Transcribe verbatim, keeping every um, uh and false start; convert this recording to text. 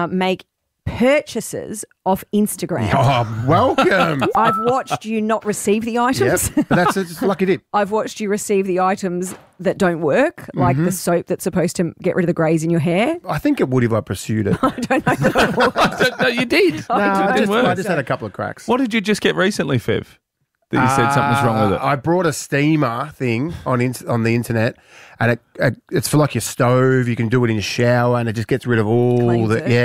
make purchases off Instagram. Oh, welcome. I've watched you not receive the items. Yep, but that's a lucky dip. I've watched you receive the items that don't work, like Mm-hmm. the soap that's supposed to get rid of the greys in your hair. I think it would if I pursued it. I don't know that I would. no, you did. No, I it didn't just, work. I just had a couple of cracks. What did you just get recently, Fev? That you said something's wrong with it. Uh, I brought a steamer thing on in, on the internet, and it, it, it's for like your stove. You can do it in your shower, and it just gets rid of all Cleans the it. yeah.